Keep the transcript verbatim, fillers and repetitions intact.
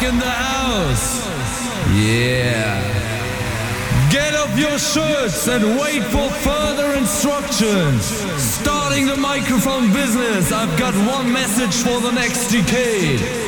in the house. Yeah. Get off your shirts and wait for further instructions. Starting the microphone business, I've got one message for the next decade.